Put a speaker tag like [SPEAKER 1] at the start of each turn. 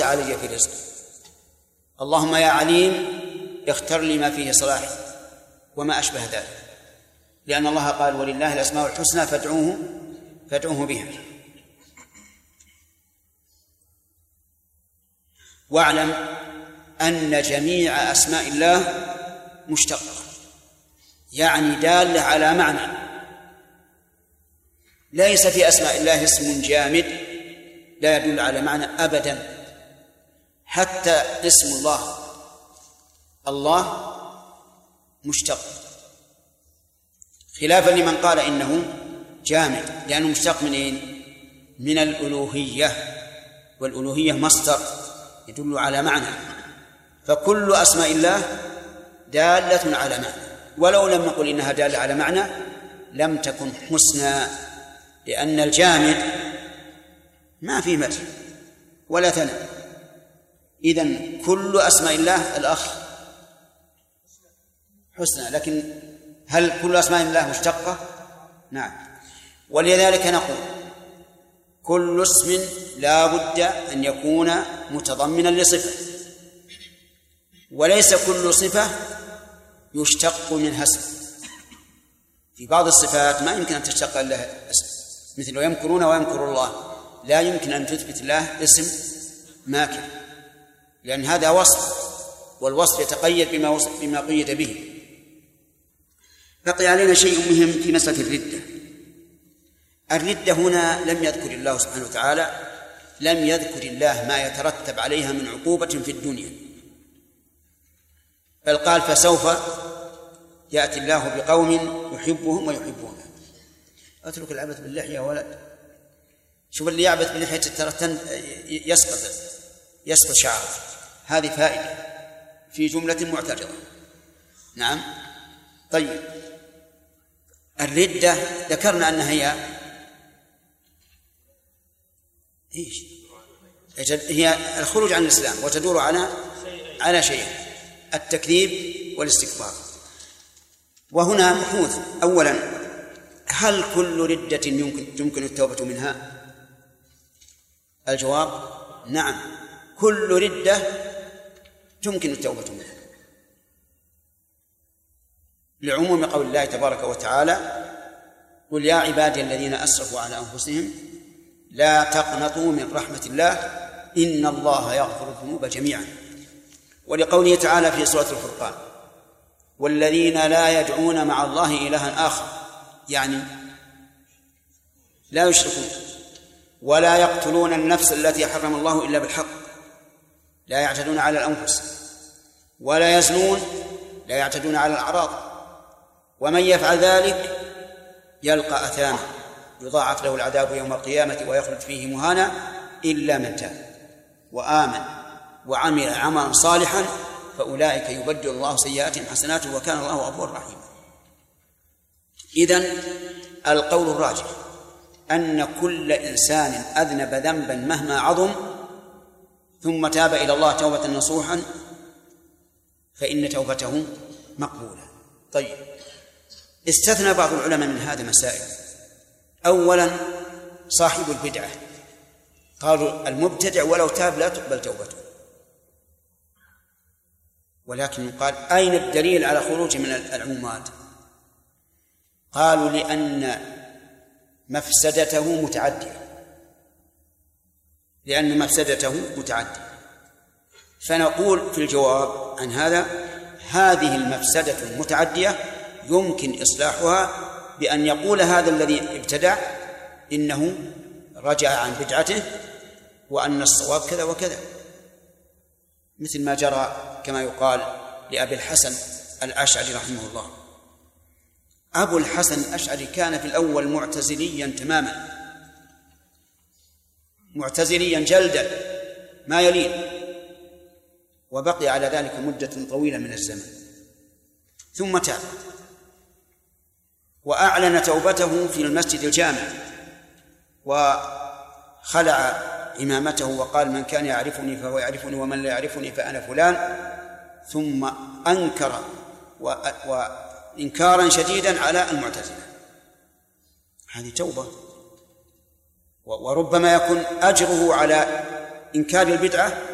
[SPEAKER 1] وسع علي في رزقي. اللهم يا عليم اختر لي ما فيه صلاحي وما أشبه ذلك، لأن الله قال ولله الأسماء الحسنى فادعوه بها. واعلم أن جميع أسماء الله مشتقة، يعني دالة على معنى. ليس في أسماء الله اسم جامد لا يدل على معنى أبدا. حتى اسم الله مشتق، خلافا لمن قال إنه جامد، لأنه مشتق من الألوهية، والألوهية مصدر يدل على معنى. فكل أسماء الله دالة على معنى، ولو لم نقل إنها دالة على معنى لم تكن حسنى، لأن الجامد ما في مدح ولا ثناء. إذن كل أسماء الله الأخ حسنى، لكن هل كل أسماء الله مشتقة؟ نعم. ولذلك نقول كل اسم لا بد أن يكون متضمنا لصفة، وليس كل صفة يشتق منها اسم. في بعض الصفات ما يمكن أن تشتق لها اسم، مثل يمكرون ويمكر الله، لا يمكن أن تثبت له اسم ماكر، لأن هذا وصف، والوصف يتقيد بما قيد به. بقي علينا شيء مهم في مسألة الردة. الردة هنا لم يذكر الله سبحانه وتعالى، لم يذكر الله ما يترتب عليها من عقوبة في الدنيا، بل قال فسوف يأتي الله بقوم يحبهم ويحبونه. أترك العبث باللحية يا ولد، شوف اللي يعبث باللحية ترى يسقط شعره، هذه فائدة في جملة معترضة. نعم. طيب، الردة ذكرنا أنها هي الخروج عن الإسلام، وتدور على شيئين: التكذيب والاستكبار. وهنا بحوث. أولا، هل كل ردة يمكن التوبة منها؟ الجواب نعم، كل ردة تمكن التوبة منها، لعموم قول الله تبارك وتعالى: قل يا عبادي الذين أسرفوا على أنفسهم لا تقنطوا من رحمة الله إن الله يغفر الذنوب جميعا. ولقوله تعالى في سورة الفرقان: والذين لا يدعون مع الله إلها آخر، يعني لا يشركون، ولا يقتلون النفس التي حرم الله إلا بالحق، لا يعتدون على الأنفس، ولا يزنون، لا يعتدون على الأعراض، ومن يفعل ذلك يلقى أثاما يضاعف له العذاب يوم القيامة ويخلد فيه مهانا إلا من تاب وآمن وعمل عملا صالحا فأولئك يبدل الله سيئاتهم حسنات وكان الله غفورا رحيما. إذن القول الراجح أن كل إنسان أذنب ذنبا مهما عظم ثم تاب إلى الله توبة نصوحا فإن توبته مقبولة. طيب، استثنى بعض العلماء من هذا مسائل. أولا، صاحب البدعة، قالوا المبتدع ولو تاب لا تقبل توبته. ولكن قال أين الدليل على خروج من العمومات؟ قالوا لأن مفسدته متعدية، فنقول في الجواب عن هذا: هذه المفسدة المتعدية يمكن إصلاحها بأن يقول هذا الذي ابتدع إنه رجع عن بدعته وأن الصواب كذا وكذا، مثل ما جرى كما يقال لأبي الحسن الأشعري رحمه الله. أبو الحسن الأشعري كان في الأول معتزليا تماما، معتزليا جلدا ما يلين، وبقي على ذلك مدة طويلة من الزمن، ثم تاب وأعلن توبته في المسجد الجامع وخلع إمامته وقال: من كان يعرفني فهو يعرفني ومن لا يعرفني فأنا فلان. ثم أنكر وإنكارا شديدا على المعتزلة. هذه توبة، وربما يكون أجره على إنكار البدعة